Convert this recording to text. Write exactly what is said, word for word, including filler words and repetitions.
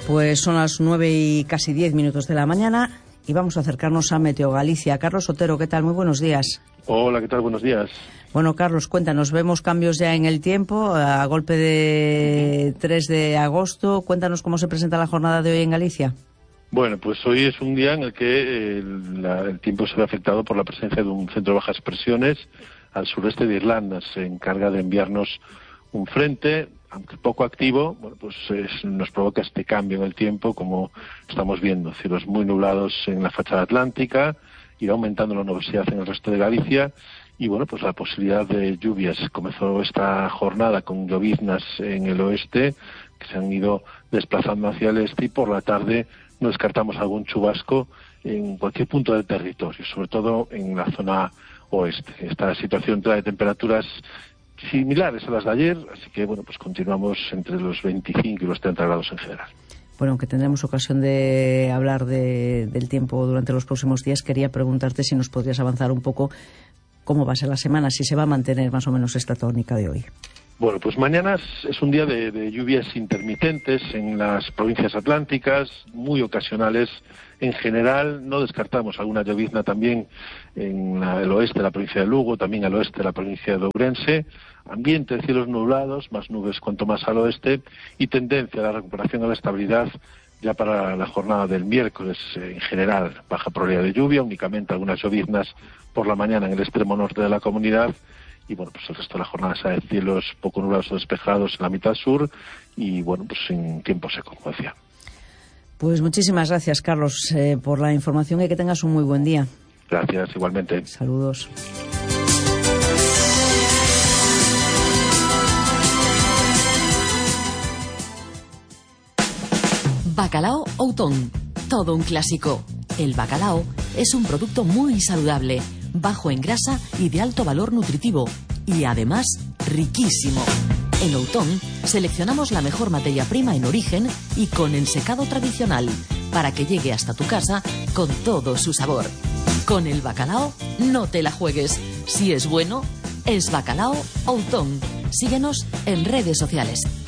Pues son las nueve y casi diez minutos de la mañana y vamos a acercarnos a Meteo Galicia. Carlos Otero, ¿qué tal? Muy buenos días. Hola, ¿qué tal? Buenos días. Bueno, Carlos, cuéntanos, vemos cambios ya en el tiempo a golpe de tres de agosto. Cuéntanos cómo se presenta la jornada de hoy en Galicia. Bueno, pues hoy es un día en el que el, la, el tiempo se ve afectado por la presencia de un centro de bajas presiones al sureste de Irlanda. Se encarga de enviarnos un frente, aunque poco activo, bueno, pues es, nos provoca este cambio en el tiempo, como estamos viendo, cielos muy nublados en la fachada atlántica, irá aumentando la nubosidad en el resto de Galicia y, bueno, pues la posibilidad de lluvias. Comenzó esta jornada con lloviznas en el oeste, que se han ido desplazando hacia el este, y por la tarde no descartamos algún chubasco en cualquier punto del territorio, sobre todo en la zona oeste. Esta situación trae temperaturas similares a las de ayer, así que bueno, pues continuamos entre los veinticinco y los treinta grados en general. Bueno, aunque tendremos ocasión de hablar de, del tiempo durante los próximos días, quería preguntarte si nos podrías avanzar un poco cómo va a ser la semana, si se va a mantener más o menos esta tónica de hoy. Bueno, pues mañana es un día de, de lluvias intermitentes en las provincias atlánticas, muy ocasionales en general. No descartamos alguna llovizna también en la, el oeste de la provincia de Lugo, también al oeste de la provincia de Ourense. Ambiente de cielos nublados, más nubes cuanto más al oeste, y tendencia a la recuperación a la estabilidad ya para la jornada del miércoles. En general, baja probabilidad de lluvia, únicamente algunas lloviznas por la mañana en el extremo norte de la comunidad. Y bueno, pues el resto de la jornada será de cielos poco nublados o despejados en la mitad sur y bueno, pues en tiempo seco, como decía. Pues muchísimas gracias, Carlos, eh, por la información y que tengas un muy buen día. Gracias, igualmente. Saludos. Bacalao Outón, todo un clásico. El bacalao es un producto muy saludable, bajo en grasa y de alto valor nutritivo, y además riquísimo. En Outón seleccionamos la mejor materia prima en origen y con el secado tradicional, para que llegue hasta tu casa con todo su sabor. Con el bacalao no te la juegues. Si es bueno, es Bacalao Outón. Síguenos en redes sociales.